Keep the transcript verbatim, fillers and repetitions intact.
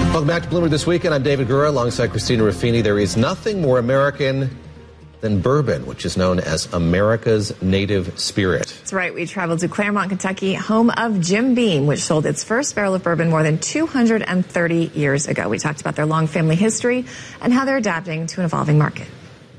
Welcome back to Bloomberg This Weekend. I'm David Gura alongside Christina Ruffini. There is nothing more American than bourbon, which is known as America's native spirit. That's right. We traveled to Claremont, Kentucky, home of Jim Beam, which sold its first barrel of bourbon more than two hundred thirty years ago. We talked about their long family history and how they're adapting to an evolving market.